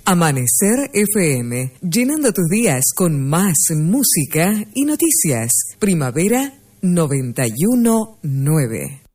Amanecer FM, llenando tus días con más música y noticias. Primavera 91.9.